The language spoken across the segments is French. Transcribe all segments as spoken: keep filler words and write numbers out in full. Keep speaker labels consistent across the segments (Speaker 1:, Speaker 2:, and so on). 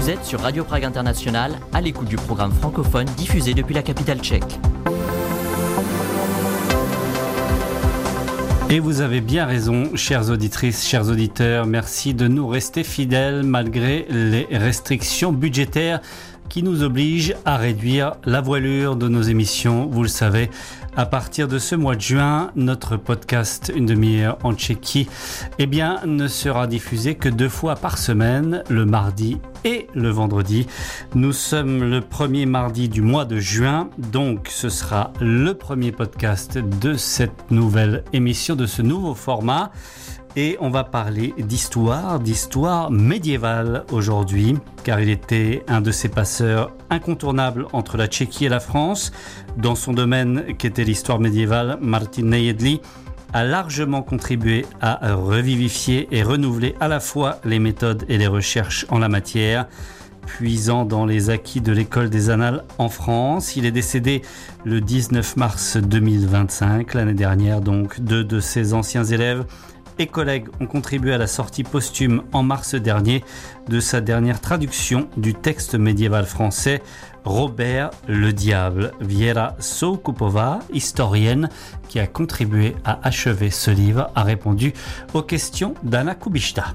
Speaker 1: Vous êtes sur Radio Prague International, à l'écoute du programme francophone diffusé depuis la capitale tchèque.
Speaker 2: Et vous avez bien raison, chères auditrices, chers auditeurs. Merci de nous rester fidèles malgré les restrictions budgétaires qui nous obligent à réduire la voilure de nos émissions. Vous le savez, à partir de ce mois de juin, notre podcast Une demi-heure en Tchéquie eh bien, ne sera diffusé que deux fois par semaine, le mardi et le vendredi. Nous sommes le premier mardi du mois de juin, donc ce sera le premier podcast de cette nouvelle émission, de ce nouveau format. Et on va parler d'histoire, d'histoire médiévale aujourd'hui, car il était un de ces passeurs incontournables entre la Tchéquie et la France. Dans son domaine qu'était l'histoire médiévale, Martin Nejedlý a largement contribué à revivifier et renouveler à la fois les méthodes et les recherches en la matière, puisant dans les acquis de l'école des annales en France. Il est décédé le dix-neuf mars deux mille vingt-cinq, l'année dernière, donc deux de ses anciens élèves et collègues ont contribué à la sortie posthume en mars dernier de sa dernière traduction du texte médiéval français Robert le Diable. Věra Soukupová, historienne qui a contribué à achever ce livre, a répondu aux questions d'Anna Kubišta.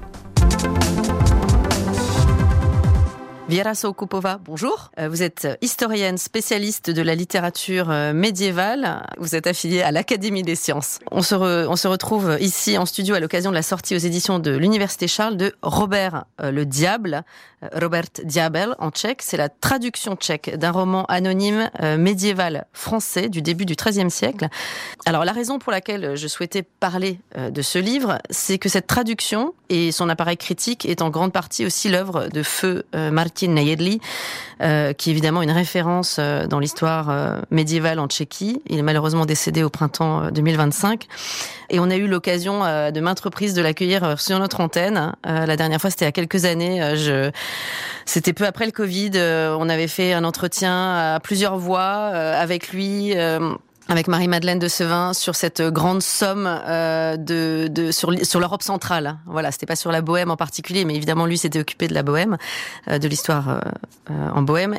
Speaker 3: Věra Soukupová, bonjour. Vous êtes historienne spécialiste de la littérature médiévale. Vous êtes affiliée à l'Académie des sciences. On se, re, on se retrouve ici en studio à l'occasion de la sortie aux éditions de l'Université Charles de Robert le Diable. Robert Diabel en tchèque, c'est la traduction tchèque d'un roman anonyme euh, médiéval français du début du treizième siècle. Alors la raison pour laquelle je souhaitais parler euh, de ce livre, c'est que cette traduction et son appareil critique est en grande partie aussi l'œuvre de feu euh, Martin Nejedlý, euh, qui est évidemment une référence euh, dans l'histoire euh, médiévale en Tchéquie. Il est malheureusement décédé au printemps deux mille vingt-cinq. Et on a eu l'occasion euh, de maintes reprises de l'accueillir euh, sur notre antenne. Euh, la dernière fois, c'était il y a quelques années. Euh, je... C'était peu après le Covid. Euh, on avait fait un entretien à plusieurs voix euh, avec lui, euh, avec Marie-Madeleine de Sevin, sur cette grande somme euh, de, de sur, sur l'Europe centrale. Voilà, c'était pas sur la Bohème en particulier, mais évidemment lui s'était occupé de la Bohème, euh, de l'histoire euh, euh, en Bohème.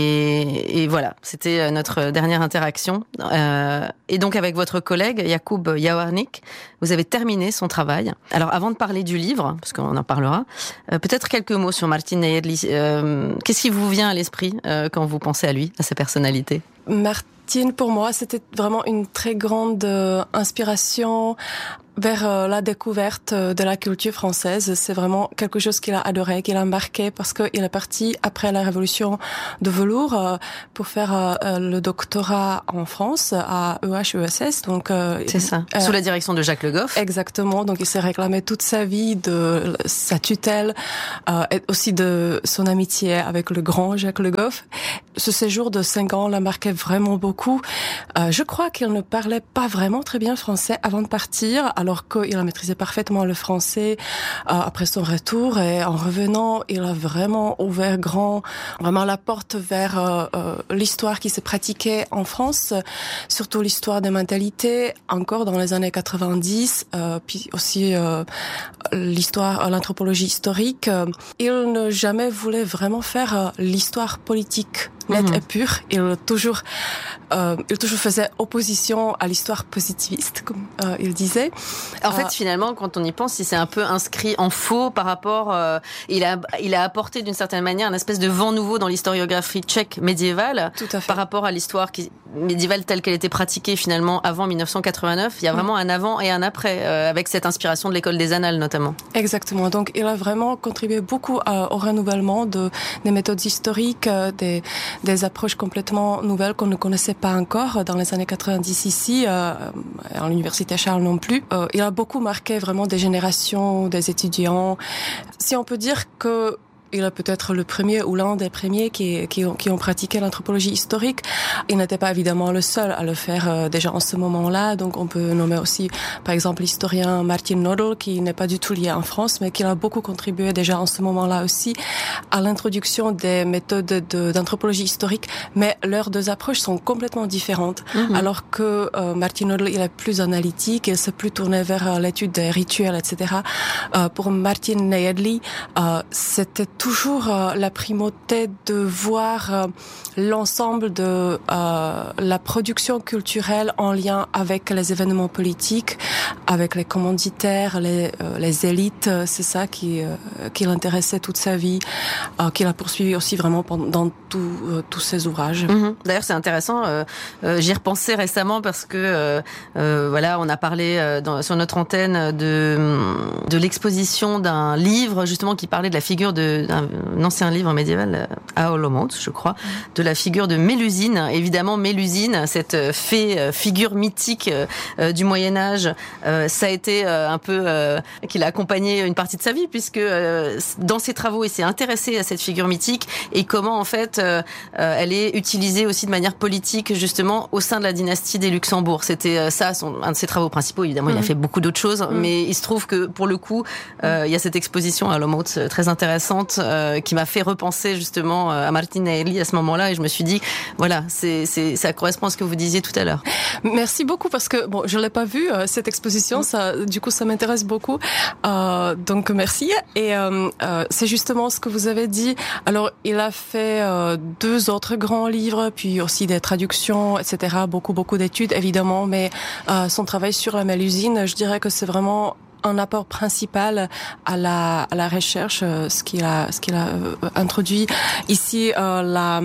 Speaker 3: Et, et voilà, c'était notre dernière interaction. Euh, et donc avec votre collègue Jakub Jaworník, vous avez terminé son travail. Alors avant de parler du livre, parce qu'on en parlera, euh, peut-être quelques mots sur Martin Nejedlý. Euh, qu'est-ce qui vous vient à l'esprit euh, quand vous pensez à lui, à sa personnalité ?
Speaker 4: Martin, pour moi, c'était vraiment une très grande euh, inspiration vers euh, la découverte de la culture française. C'est vraiment quelque chose qu'il a adoré, qu'il a marqué, parce qu'il est parti après la révolution de velours euh, pour faire euh, le doctorat en France à E H E S S. Donc euh,
Speaker 3: c'est ça, euh, sous la direction de Jacques Le Goff.
Speaker 4: Exactement. Donc il s'est réclamé toute sa vie de sa tutelle euh, et aussi de son amitié avec le grand Jacques Le Goff. Ce séjour de cinq ans l'a marqué vraiment beaucoup. Euh, je crois qu'il ne parlait pas vraiment très bien français avant de partir, alors qu'il a maîtrisé parfaitement le français euh, après son retour. Et en revenant, il a vraiment ouvert grand, vraiment la porte vers euh, euh, l'histoire qui se pratiquait en France, surtout l'histoire des mentalités, encore dans les années quatre-vingt-dix, euh, puis aussi euh, l'histoire, l'anthropologie historique. Il ne jamais voulait vraiment faire euh, l'histoire politique nette mmh. et pure. Il toujours, euh, il toujours faisait opposition à l'histoire positiviste, comme euh, il disait.
Speaker 3: En fait, euh, finalement, quand on y pense, il s'est un peu inscrit en faux par rapport. Euh, il a, il a apporté d'une certaine manière un espèce de vent nouveau dans l'historiographie tchèque médiévale,
Speaker 4: tout à fait.
Speaker 3: Par rapport à l'histoire qui, médiévale telle qu'elle était pratiquée finalement avant dix-neuf cent quatre-vingt-neuf. Il y a vraiment mmh. un avant et un après, euh, avec cette inspiration de l'école des annales notamment.
Speaker 4: Exactement. Donc, il a vraiment contribué beaucoup euh, au renouvellement de des méthodes historiques, euh, des des approches complètement nouvelles qu'on ne connaissait pas encore dans les années quatre-vingt-dix ici, euh, à l'université Charles non plus. Euh, il a beaucoup marqué vraiment des générations, des étudiants. Si on peut dire que il est peut-être le premier ou l'un des premiers qui, qui, ont, qui ont pratiqué l'anthropologie historique. Il n'était pas évidemment le seul à le faire euh, déjà en ce moment-là. Donc on peut nommer aussi, par exemple, l'historien Martin Nodl, qui n'est pas du tout lié en France, mais qui a beaucoup contribué déjà en ce moment-là aussi à l'introduction des méthodes de, d'anthropologie historique. Mais leurs deux approches sont complètement différentes. Mm-hmm. Alors que euh, Martin Nodl, il est plus analytique, il s'est plus tourné vers euh, l'étude des rituels, et cetera. Euh, pour Martin Nejedlý, euh, c'était toujours euh, la primauté de voir euh, l'ensemble de euh, la production culturelle en lien avec les événements politiques, avec les commanditaires, les, euh, les élites. C'est ça qui, euh, qui l'intéressait toute sa vie, euh, qui l'a poursuivi aussi vraiment pendant, dans tout, euh, tous ses ouvrages.
Speaker 3: Mmh. D'ailleurs, c'est intéressant. Euh, euh, j'y repensais récemment parce que euh, euh, voilà, on a parlé euh, dans, sur notre antenne de de l'exposition d'un livre justement qui parlait de la figure de d'un un ancien livre médiéval à Olomouc, je crois, de la figure de Mélusine. Évidemment, Mélusine, cette fée, figure mythique euh, du Moyen Âge, euh, ça a été euh, un peu euh, qu'il a accompagné une partie de sa vie, puisque euh, dans ses travaux, il s'est intéressé à cette figure mythique et comment en fait euh, euh, elle est utilisée aussi de manière politique justement au sein de la dynastie des Luxembourg. C'était euh, ça, son, un de ses travaux principaux. Évidemment, mmh. il a fait beaucoup d'autres choses, mmh. mais il se trouve que pour le coup, euh, il y a cette exposition à Olomouc très intéressante euh, qui m'a fait repenser justement à Martin Ailly à ce moment-là, et je me suis dit, voilà, c'est, c'est, ça correspond à ce que vous disiez tout à l'heure.
Speaker 4: Merci beaucoup, parce que bon, je l'ai pas vue euh, cette exposition, mmh. ça, du coup, ça m'intéresse beaucoup. Euh, donc merci. Et euh, euh, c'est justement ce que vous avez dit. Alors, il a fait euh, deux autres grands livres, puis aussi des traductions, et cetera. Beaucoup, beaucoup d'études, évidemment, mais euh, son travail sur la Mélusine, je dirais que c'est vraiment un apport principal à la à la recherche, euh, ce qu'il a ce qu'il a euh, introduit ici, euh, la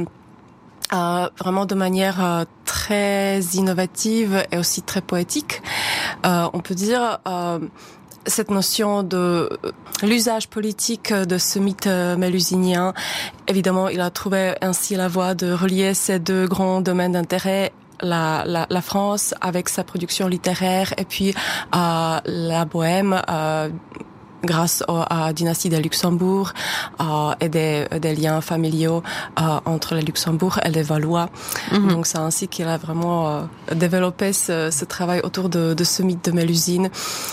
Speaker 4: euh, vraiment de manière euh, très innovative et aussi très poétique. Euh, on peut dire euh, cette notion de l'usage politique de ce mythe mélusinien. Évidemment, il a trouvé ainsi la voie de relier ces deux grands domaines d'intérêt. La, la, la France avec sa production littéraire et puis euh, la Bohème euh, grâce au, à la dynastie de Luxembourg euh, et des, des liens familiaux euh, entre les Luxembourg et les Valois. Mm-hmm. Donc c'est ainsi qu'il a vraiment euh, développé ce, ce travail autour de, de ce mythe de Mélusine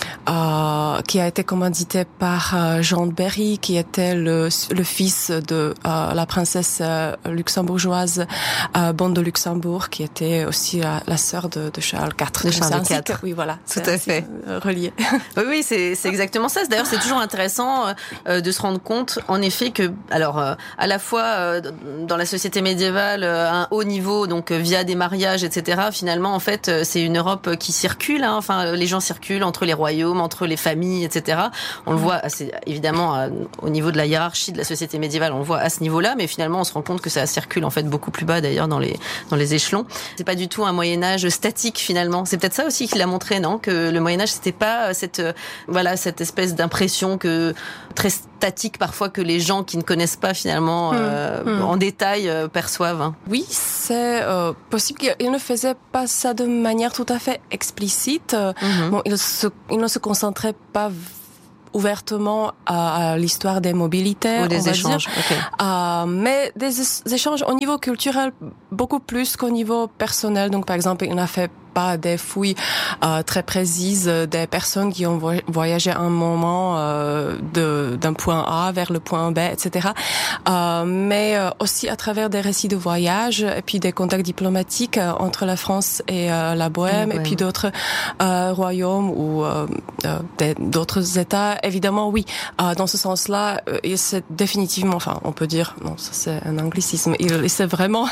Speaker 4: euh, qui a été commandité par euh, Jean de Berry, qui était le, le fils de euh, la princesse euh, luxembourgeoise euh, Bonne de Luxembourg, qui était aussi la, la sœur de, de Charles quatre.
Speaker 3: De Charles quatre.
Speaker 4: Oui, voilà.
Speaker 3: Tout à fait.
Speaker 4: Euh, relié.
Speaker 3: Oui, oui, c'est, c'est exactement ça. D'ailleurs, c'est toujours intéressant euh, de se rendre compte, en effet, que, alors, euh, à la fois euh, dans la société médiévale, euh, à un haut niveau, donc euh, via des mariages, et cetera. Finalement, en fait, euh, c'est une Europe qui circule. Hein, enfin, les gens circulent entre les royaumes, entre les familles, et cetera. On le voit, c'est évidemment euh, au niveau de la hiérarchie de la société médiévale, on le voit à ce niveau-là, mais finalement, on se rend compte que ça circule en fait beaucoup plus bas, d'ailleurs, dans les dans les échelons. C'est pas du tout un Moyen Âge statique finalement. C'est peut-être ça aussi qu'il a montré, non, que le Moyen Âge, c'était pas cette euh, voilà cette espèce d'impression que très statique parfois que les gens qui ne connaissent pas finalement euh, mmh, mmh. en détail euh, perçoivent. Hein.
Speaker 4: Oui, c'est euh, possible qu'il ne faisait pas ça de manière tout à fait explicite. Mmh. Bon, il, se, il ne se concentrait pas ouvertement à, à l'histoire des mobilités,
Speaker 3: ou des
Speaker 4: on va
Speaker 3: échanges,
Speaker 4: dire.
Speaker 3: Okay.
Speaker 4: Euh, mais des échanges au niveau culturel beaucoup plus qu'au niveau personnel. Donc par exemple, il n'a fait pas des fouilles euh, très précises des personnes qui ont voyagé un moment euh, de, d'un point A vers le point B, et cetera. Euh, mais euh, aussi à travers des récits de voyage et puis des contacts diplomatiques euh, entre la France et euh, la Bohème, et, et puis d'autres euh, royaumes ou euh, euh, des, d'autres États. Évidemment, oui. Euh, dans ce sens-là, euh, il s'est définitivement, enfin, on peut dire, non, ça c'est un anglicisme. Il, il s'est vraiment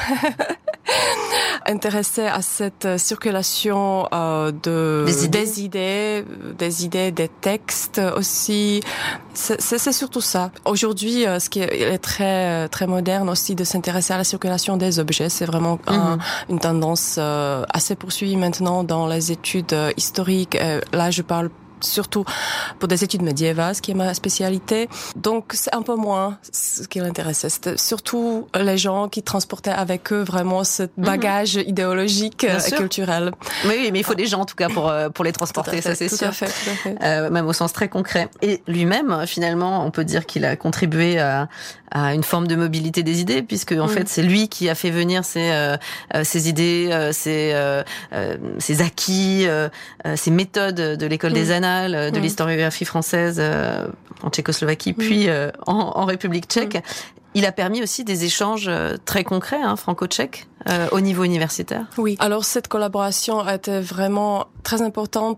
Speaker 4: intéressé à cette circulation euh, de
Speaker 3: des idées.
Speaker 4: des idées, des idées, des textes aussi. C'est, c'est, c'est surtout ça. Aujourd'hui, euh, ce qui est, est très très moderne aussi de s'intéresser à la circulation des objets, c'est vraiment mm-hmm. un, une tendance euh, assez poursuivie maintenant dans les études euh, historiques. Euh, là, je parle surtout pour des études médiévales, ce qui est ma spécialité. Donc, c'est un peu moins ce qui l'intéressait. C'était surtout les gens qui transportaient avec eux vraiment ce bagage mmh. idéologique et culturel.
Speaker 3: Oui, oui, mais il faut des gens, en tout cas, pour, pour les transporter,
Speaker 4: fait,
Speaker 3: ça c'est
Speaker 4: tout
Speaker 3: sûr.
Speaker 4: À fait, tout à fait.
Speaker 3: Euh, même au sens très concret. Et lui-même, finalement, on peut dire qu'il a contribué à, à une forme de mobilité des idées, puisque, en mmh. fait, c'est lui qui a fait venir ces, euh, ces idées, euh, ces, euh, ces acquis, euh, ces méthodes de l'école mmh. des annales, de mmh. l'historiographie française euh, en Tchécoslovaquie, mmh. puis euh, en, en République tchèque. Mmh. Il a permis aussi des échanges très concrets, hein, franco-tchèques, euh, au niveau universitaire.
Speaker 4: Oui. Alors cette collaboration a été vraiment très importante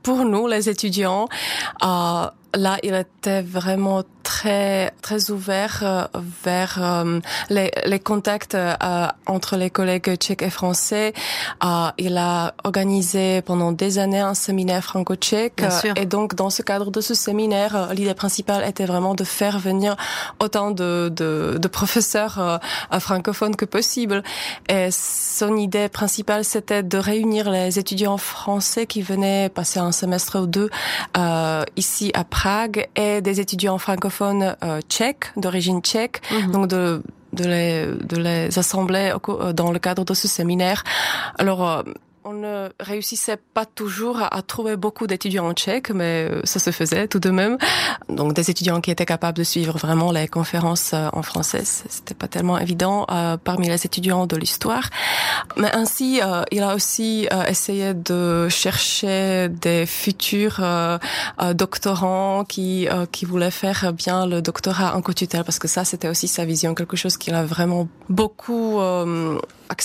Speaker 4: pour nous, les étudiants, euh, là, il était vraiment très très ouvert euh, vers euh, les, les contacts euh, entre les collègues tchèques et français. Euh, il a organisé pendant des années un séminaire franco-tchèque. Euh, et donc, dans ce cadre de ce séminaire, euh, l'idée principale était vraiment de faire venir autant de, de, de professeurs euh, francophones que possible. Et son idée principale, c'était de réunir les étudiants français qui venaient passer un semestre ou deux euh, ici à Prague et des étudiants francophones euh, tchèques, d'origine tchèque, mmh. donc de de les de les assembler dans le cadre de ce séminaire. Alors euh, on ne réussissait pas toujours à, à trouver beaucoup d'étudiants tchèques, mais ça se faisait tout de même. Donc des étudiants qui étaient capables de suivre vraiment les conférences en français, c'était pas tellement évident euh, parmi les étudiants de l'histoire. Mais ainsi, euh, il a aussi euh, essayé de chercher des futurs euh, euh, doctorants qui euh, qui voulaient faire bien le doctorat en co-tutelle, parce que ça, c'était aussi sa vision, quelque chose qu'il a vraiment beaucoup euh,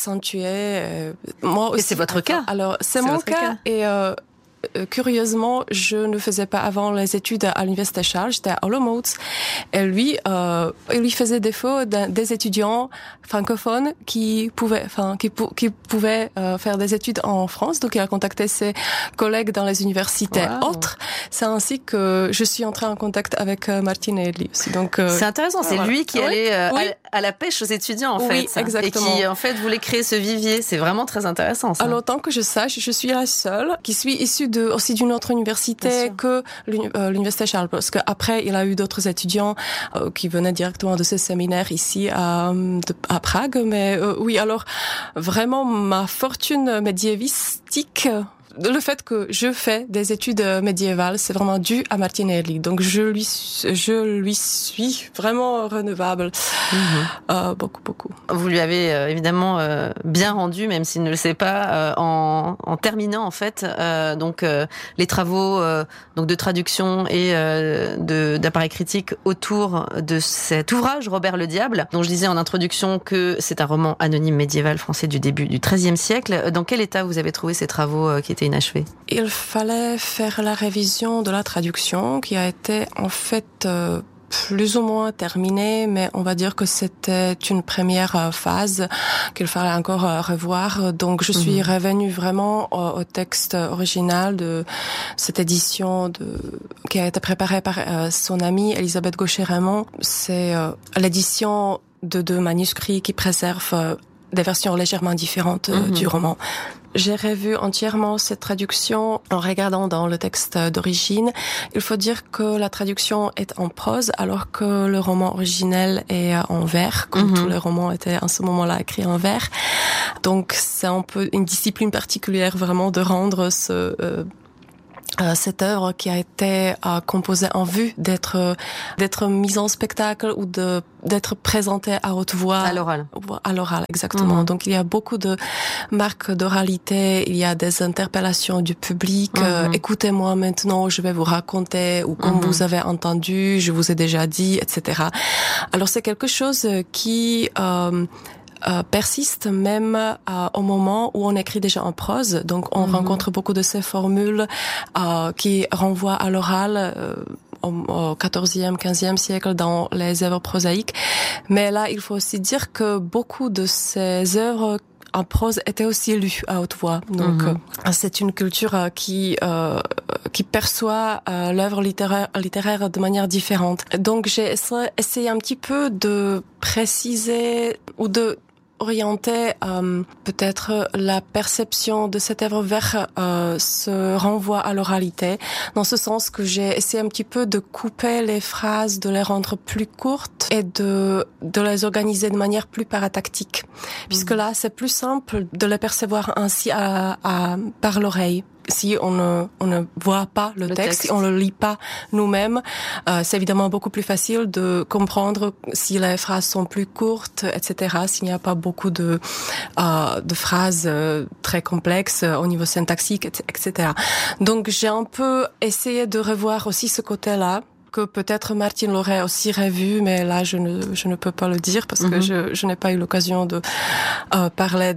Speaker 4: accentué. Moi aussi.
Speaker 3: Et c'est votre cas.
Speaker 4: Alors, c'est, c'est mon cas, cas. Et euh, curieusement, je ne faisais pas avant les études à l'université Charles, j'étais à Olomouc. Et lui, euh, il lui faisait défaut des étudiants francophones qui pouvaient, enfin, qui, pou- qui pouvaient euh, faire des études en France. Donc, il a contacté ses collègues dans les universités wow. autres. C'est ainsi que je suis entrée en contact avec euh, Martin Edli aussi. Donc, euh,
Speaker 3: c'est intéressant. C'est voilà. lui qui oui. allait euh, oui. à, à la pêche aux étudiants, en
Speaker 4: oui,
Speaker 3: fait.
Speaker 4: Exactement.
Speaker 3: Et qui, en fait, voulait créer ce vivier. C'est vraiment très intéressant, ça.
Speaker 4: Alors, tant que je sache, je suis la seule qui suis issue de, aussi d'une autre université que l'université Charles, parce qu'après il a eu d'autres étudiants euh, qui venaient directement de ce séminaire ici à, de, à Prague. Mais euh, oui, alors vraiment ma fortune médiévistique, le fait que je fais des études médiévales, c'est vraiment dû à Martin Edli. Donc je lui, je lui suis vraiment redevable. Mmh. Euh, beaucoup, beaucoup.
Speaker 3: Vous lui avez euh, évidemment euh, bien rendu, même s'il ne le sait pas, euh, en, en terminant en fait euh, donc euh, les travaux euh, donc de traduction et euh, de d'appareil critique autour de cet ouvrage Robert le Diable, dont je disais en introduction que c'est un roman anonyme médiéval français du début du treizième siècle. Dans quel état vous avez trouvé ces travaux euh, qui étaient inachevé?
Speaker 4: Il fallait faire la révision de la traduction qui a été en fait euh, plus ou moins terminée, mais on va dire que c'était une première phase qu'il fallait encore revoir. Donc je suis mmh. revenue vraiment au, au texte original de cette édition de, qui a été préparée par euh, son amie Elisabeth Gaucher-Raymond. C'est euh, l'édition de deux manuscrits qui préservent euh, des versions légèrement différentes euh, mmh. du roman. J'ai revu entièrement cette traduction en regardant dans le texte d'origine. Il faut dire que la traduction est en prose alors que le roman originel est en vers, comme mmh. tous les romans étaient en ce moment-là écrits en vers. Donc c'est un peu une discipline particulière vraiment de rendre ce... Euh, Euh, cette œuvre qui a été euh, composée en vue d'être d'être mise en spectacle ou de d'être présentée à haute voix
Speaker 3: à l'oral
Speaker 4: à l'oral exactement. Mmh. Donc il y a beaucoup de marques d'oralité, il y a des interpellations du public. Mmh. Euh, écoutez-moi maintenant, je vais vous raconter, ou comme mmh. vous avez entendu, je vous ai déjà dit, et cetera. Alors c'est quelque chose qui euh, Euh, persiste même euh, au moment où on écrit déjà en prose. Donc on mmh. rencontre beaucoup de ces formules euh, qui renvoient à l'oral euh, au, au quatorzième, quinzième siècle dans les œuvres prosaïques. Mais là, il faut aussi dire que beaucoup de ces œuvres en prose étaient aussi lues à haute voix. Donc mmh. euh, c'est une culture euh, qui euh, qui perçoit euh, l'œuvre littéraire littéraire de manière différente. Donc j'ai essayé un petit peu de préciser ou de orienter euh, peut-être la perception de cette œuvre vers euh, ce renvoi à l'oralité, dans ce sens que j'ai essayé un petit peu de couper les phrases, de les rendre plus courtes et de de les organiser de manière plus paratactique, mmh. puisque là c'est plus simple de les percevoir ainsi à, à par l'oreille. Si on ne, on ne voit pas le, le texte, texte, si on le lit pas nous-mêmes, euh, c'est évidemment beaucoup plus facile de comprendre si les phrases sont plus courtes, et cetera. S'il n'y a pas beaucoup de, euh, de phrases euh, très complexes euh, au niveau syntaxique, et cetera. Donc j'ai un peu essayé de revoir aussi ce côté-là, que peut-être Martine l'aurait aussi revu, mais là je ne, je ne peux pas le dire parce mm-hmm. que je, je n'ai pas eu l'occasion de euh, parler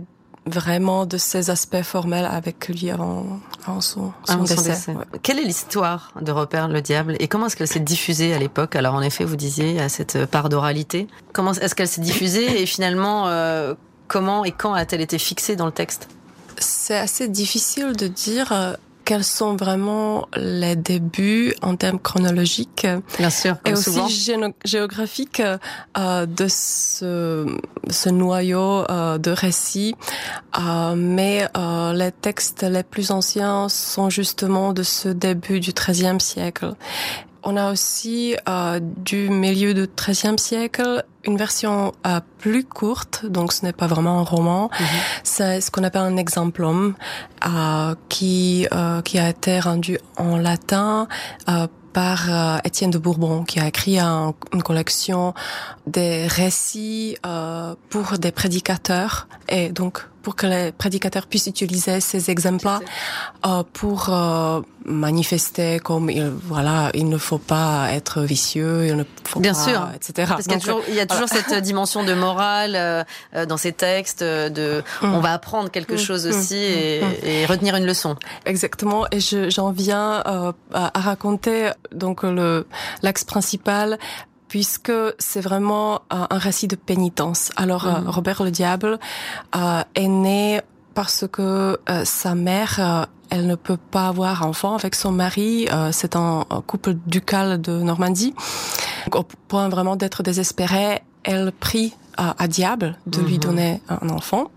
Speaker 4: vraiment de ces aspects formels avec lui avant, avant son, son
Speaker 3: avant
Speaker 4: décès.
Speaker 3: Son décès.
Speaker 4: Ouais.
Speaker 3: Quelle est l'histoire de Robert le Diable et comment est-ce qu'elle s'est diffusée à l'époque? Alors en effet, vous disiez à cette part d'oralité. Comment est-ce qu'elle s'est diffusée et finalement, euh, comment et quand a-t-elle été fixée dans le texte?
Speaker 4: C'est assez difficile de dire euh, quels sont vraiment les débuts en termes chronologiques.
Speaker 3: Bien sûr, comme
Speaker 4: et
Speaker 3: souvent.
Speaker 4: aussi géno- géographiques euh, de ce, ce noyau euh, de récits. Euh, mais euh, les textes les plus anciens sont justement de ce début du treizième siècle. On a aussi euh, du milieu du treizième siècle une version euh, plus courte, donc ce n'est pas vraiment un roman. Mm-hmm. C'est ce qu'on appelle un exemplum, euh, qui euh, qui a été rendu en latin euh, par euh, Étienne de Bourbon, qui a écrit un, une collection des récits euh, pour des prédicateurs, et donc pour que les prédicateurs puissent utiliser ces exemples-là euh, pour euh, manifester comme il, voilà, il ne faut pas être vicieux, il ne faut
Speaker 3: Bien
Speaker 4: pas,
Speaker 3: sûr,
Speaker 4: et cetera.
Speaker 3: Parce qu'il y a toujours, il y a toujours voilà. cette dimension de morale euh, dans ces textes, de mmh. on va apprendre quelque mmh. chose aussi mmh. et, et retenir une leçon.
Speaker 4: Exactement, et je, j'en viens euh, à, à raconter donc le l'axe principal, puisque c'est vraiment un, un récit de pénitence. Alors, mmh. euh, Robert le Diable euh, est né parce que euh, sa mère, euh, elle ne peut pas avoir enfant avec son mari. Euh, c'est un, un couple ducal de Normandie. Donc, au point vraiment d'être désespérée, elle prie à, à Diable de mmh. lui donner un enfant.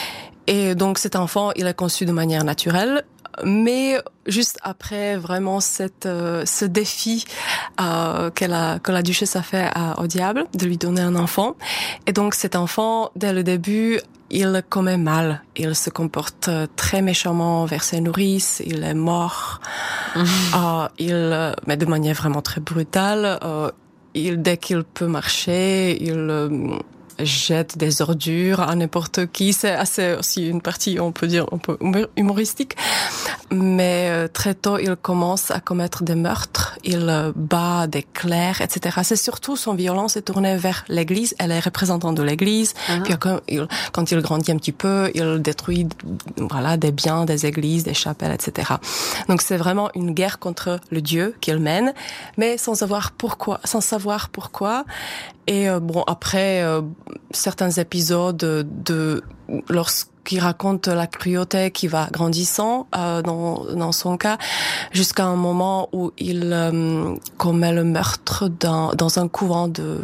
Speaker 4: Et donc, cet enfant, il est conçu de manière naturelle. Mais juste après vraiment cette euh, ce défi euh, qu'elle a que la duchesse a fait à, au diable de lui donner un enfant, et donc cet enfant dès le début il commet mal, il se comporte très méchamment vers ses nourrices, il est mort, mmh. euh, il mais de manière vraiment très brutale. Euh, il dès qu'il peut marcher, il euh, jette des ordures à n'importe qui. C'est assez aussi une partie, on peut dire, un peu humoristique. Mais euh, très tôt, il commence à commettre des meurtres. Il euh, bat des clercs, et cetera. C'est surtout son violence est tournée vers l'Église. Elle est représentante de l'Église. Uh-huh. Puis quand il, quand il grandit un petit peu, il détruit, voilà, des biens, des églises, des chapelles, et cetera. Donc c'est vraiment une guerre contre le Dieu qu'il mène, mais sans savoir pourquoi, sans savoir pourquoi. Et euh, bon, après euh, certains épisodes de, de lorsqu'il raconte la cruauté qui va grandissant euh, dans dans son cas, jusqu'à un moment où il euh, commet le meurtre dans dans un couvent de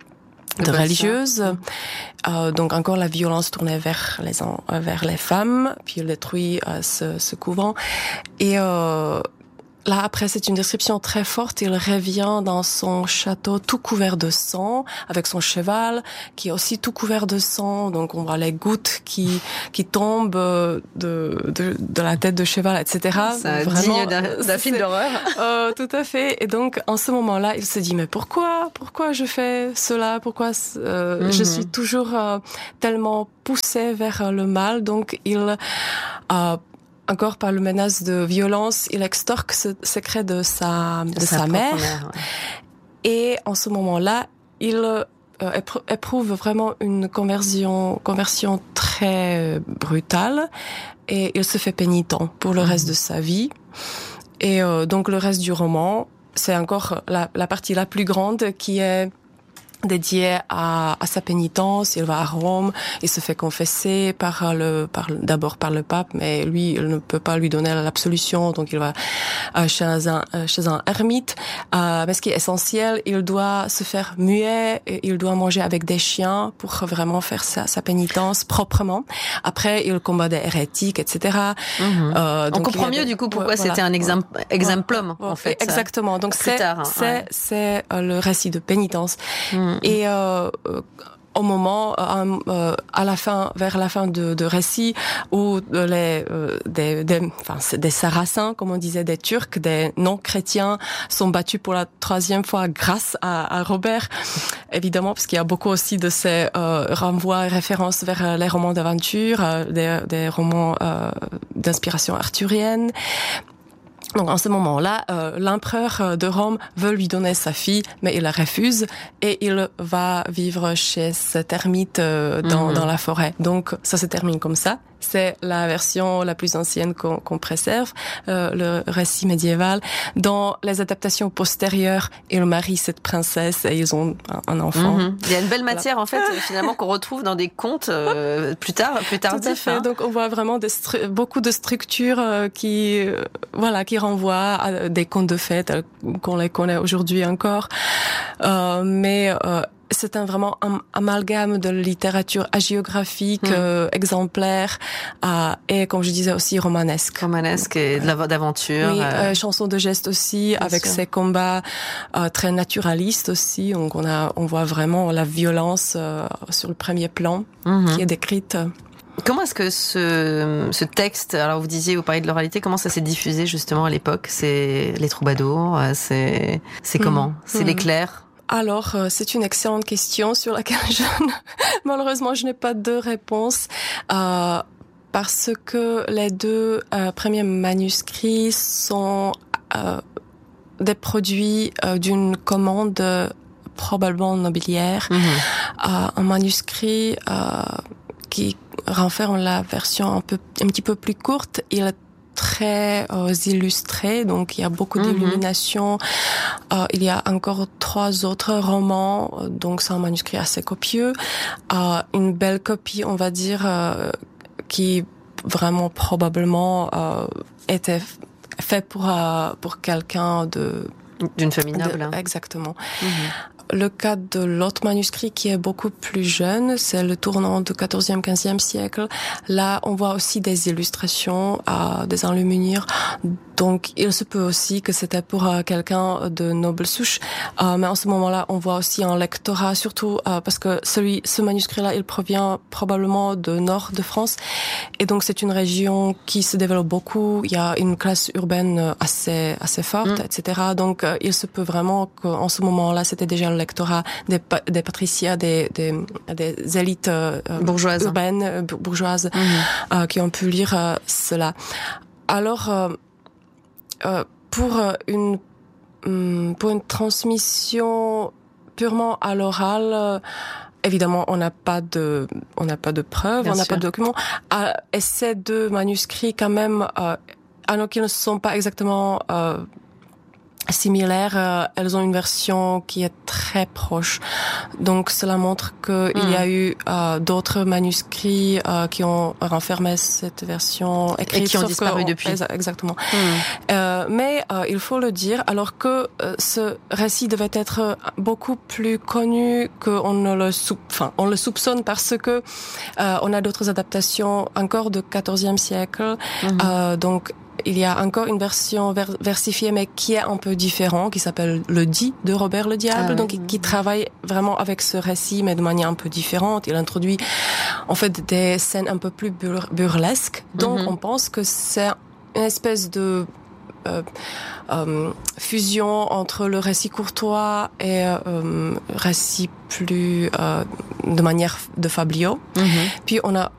Speaker 4: de religieuses. Euh, donc encore la violence tournée vers les vers les femmes, puis il détruit euh, ce, ce couvent. Et euh, là, après, c'est une description très forte. Il revient dans son château tout couvert de sang, avec son cheval, qui est aussi tout couvert de sang. Donc, on voit les gouttes qui qui tombent de de, de la tête de cheval, et cetera.
Speaker 3: C'est digne d'un, d'un film d'horreur.
Speaker 4: Euh, tout à fait. Et donc, en ce moment-là, il se dit, mais pourquoi Pourquoi je fais cela Pourquoi euh, mm-hmm. je suis toujours euh, tellement poussé vers le mal? Donc, il... Euh, encore par le menace de violence, il extorque ce secret de sa de, de sa, sa mère. mère ouais. Et en ce moment-là, il euh, éprouve vraiment une conversion conversion très brutale et il se fait pénitent pour le mmh. reste de sa vie. Et euh, donc le reste du roman, c'est encore la, la partie la plus grande qui est dédié à, à sa pénitence. Il va à Rome, il se fait confesser par le, par, d'abord par le pape, mais lui, il ne peut pas lui donner l'absolution, donc il va chez un, chez un ermite. Euh, mais ce qui est essentiel, il doit se faire muet, et il doit manger avec des chiens pour vraiment faire sa, sa pénitence proprement. Après, il combat des hérétiques, et cetera. Mmh.
Speaker 3: Euh, donc On comprend mieux, des, du coup, pourquoi ouais, c'était voilà, un exemple, ouais, exemplum, ouais, en fait.
Speaker 4: Exactement. Donc c'est,
Speaker 3: tard, hein,
Speaker 4: c'est,
Speaker 3: ouais.
Speaker 4: c'est euh, le récit de pénitence. Mmh. Et euh, au moment, euh, à la fin, vers la fin de, de récit, où les euh, des, des, enfin, des Sarrasins, comme on disait, des Turcs, des non-chrétiens, sont battus pour la troisième fois grâce à, à Robert, évidemment, parce qu'il y a beaucoup aussi de ces euh, renvois et références vers les romans d'aventure, euh, des, des romans euh, d'inspiration arthurienne. Donc en ce moment-là, euh, l'empereur de Rome veut lui donner sa fille, mais il la refuse et il va vivre chez cet ermite euh, dans, mmh. dans la forêt. Donc ça se termine comme ça. c'est la version la plus ancienne qu'on, qu'on préserve, euh, le récit médiéval. Dans les adaptations postérieures, il marie cette princesse et ils ont un, un enfant.
Speaker 3: Mm-hmm. Il y a une belle matière, voilà. En fait, finalement, qu'on retrouve dans des contes euh, plus tard, plus tardifs.
Speaker 4: Tout à fait. Hein. Donc, on voit vraiment des stru- beaucoup de structures euh, qui, euh, voilà, qui renvoient à des contes de fées euh, qu'on les connaît aujourd'hui encore. Euh, mais euh, c'est un vraiment un amalgame de littérature hagiographique, mmh. euh, exemplaire, euh, et comme je disais aussi romanesque.
Speaker 3: Romanesque et de la, d'aventure.
Speaker 4: Oui,
Speaker 3: euh...
Speaker 4: euh, chansons de geste aussi, Bien avec sûr. Ces combats euh, très naturalistes aussi. Donc on a, on voit vraiment la violence euh, sur le premier plan mmh. qui est décrite.
Speaker 3: Comment est-ce que ce, ce texte, alors vous disiez, vous parliez de l'oralité, comment ça s'est diffusé justement à l'époque? C'est les troubadours, c'est, c'est comment? Mmh. C'est mmh. les clercs?
Speaker 4: Alors, euh, c'est une excellente question sur laquelle je ne, malheureusement, je n'ai pas de réponse, euh, parce que les deux euh, premiers manuscrits sont euh, des produits euh, d'une commande euh, probablement nobiliaire. Mmh. Euh, un manuscrit euh, qui renferme la version un peu, un petit peu plus courte. Il est très euh, illustré, donc il y a beaucoup mm-hmm. d'illumination. Euh, il y a encore trois autres romans, donc c'est un manuscrit assez copieux. Euh, une belle copie, on va dire, euh, qui vraiment probablement euh, était fait pour euh, pour quelqu'un de
Speaker 3: d'une famille noble.
Speaker 4: De, exactement. Mm-hmm. Le cas de l'autre manuscrit qui est beaucoup plus jeune, c'est le tournant du quatorzième, quinzième siècle. Là, on voit aussi des illustrations, euh, des enluminures. Donc, il se peut aussi que c'était pour euh, quelqu'un de noble souche. Euh, mais en ce moment-là, on voit aussi un lectorat, surtout euh, parce que celui, ce manuscrit-là, il provient probablement de nord de France. Et donc, c'est une région qui se développe beaucoup. Il y a une classe urbaine assez assez forte, mmh. et cetera. Donc, euh, il se peut vraiment qu'en ce moment-là, c'était déjà le lectorat des, des patriciens, des, des, des élites euh,
Speaker 3: bourgeoises.
Speaker 4: urbaines, bourgeoises, mmh. euh, qui ont pu lire euh, cela. Alors, euh, euh, pour une pour une transmission purement à l'oral, euh, évidemment, on n'a pas de on n'a pas de preuves, Bien on n'a pas de documents. Euh, et ces deux manuscrits, quand même, euh, alors qu'ils ne sont pas exactement euh, similaires, euh, elles ont une version qui est très proche. Donc cela montre que mmh. il y a eu euh, d'autres manuscrits euh, qui ont renfermé cette version écrite,
Speaker 3: et qui ont
Speaker 4: sauf
Speaker 3: disparu
Speaker 4: que,
Speaker 3: depuis.
Speaker 4: Exactement.
Speaker 3: Mmh.
Speaker 4: Euh, mais euh, il faut le dire, alors que euh, ce récit devait être beaucoup plus connu qu'on ne le sou- enfin on le soupçonne parce que euh, on a d'autres adaptations encore du quatorzième siècle, mmh. euh, donc il y a encore une version ver- versifiée, mais qui est un peu différente, qui s'appelle Le Dit de Robert le Diable, ah, donc oui. qui travaille vraiment avec ce récit, mais de manière un peu différente. Il introduit en fait des scènes un peu plus bur- burlesques. Donc mm-hmm. on pense que c'est une espèce de Euh, euh, fusion entre le récit courtois et euh, récit plus euh, de manière de fabliau. Mm-hmm. Puis on a